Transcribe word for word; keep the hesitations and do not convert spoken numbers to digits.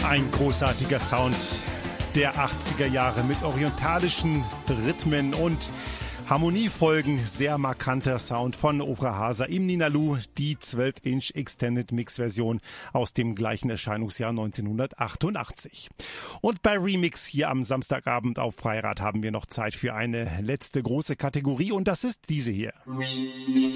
Ein großartiger Sound der achtziger Jahre mit orientalischen Rhythmen und Harmoniefolgen. Sehr markanter Sound von Ofra Hasa im Ninalu, die zwölf Inch Extended Mix Version aus dem gleichen Erscheinungsjahr neunzehnhundertachtundachtzig. Und bei Remix hier am Samstagabend auf Freirad haben wir noch Zeit für eine letzte große Kategorie und das ist diese hier.